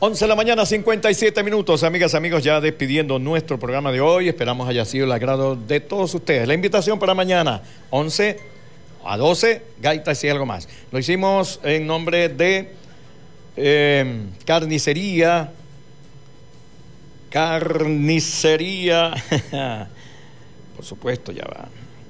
11 de la mañana, 57 minutos. Amigas, amigos, ya despidiendo nuestro programa de hoy. Esperamos haya sido el agrado de todos ustedes. La invitación para mañana, 11 a 12, gaitas y algo más. Lo hicimos en nombre de Carnicería. Por supuesto, ya va.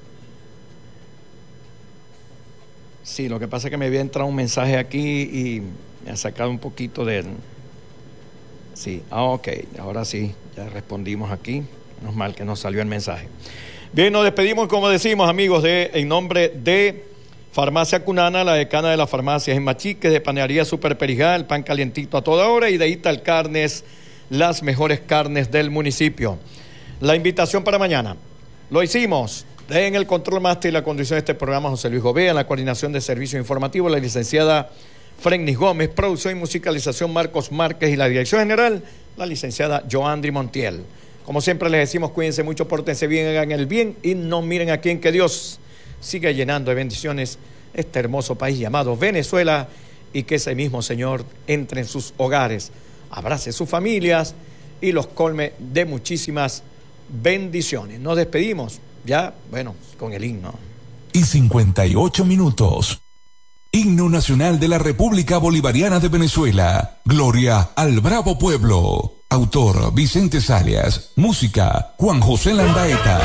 Sí, lo que pasa es que me había entrado un mensaje aquí y me ha sacado un poquito de... Sí, ok, ahora sí, ya respondimos aquí. Menos mal que nos salió el mensaje. Bien, nos despedimos, como decimos, amigos, en nombre de Farmacia Cunana, la decana de las farmacias en Machiques, de Panadería Super Perijá, el pan calientito a toda hora, y de Ital Carnes, las mejores carnes del municipio. La invitación para mañana. Lo hicimos en el control máster y la conducción de este programa, José Luis Gobea, en la coordinación de servicio informativo, la licenciada Frennis Gómez, producción y musicalización Marcos Márquez, y la dirección general, la licenciada Joandri Montiel. Como siempre les decimos, cuídense mucho, pórtense bien, hagan el bien y no miren a quién, que Dios siga llenando de bendiciones este hermoso país llamado Venezuela, y que ese mismo Señor entre en sus hogares, abrace sus familias y los colme de muchísimas bendiciones. Nos despedimos ya, bueno, con el himno. Y 58 minutos. Himno Nacional de la República Bolivariana de Venezuela. Gloria al bravo pueblo. Autor Vicente Salias. Música Juan José Landaeta.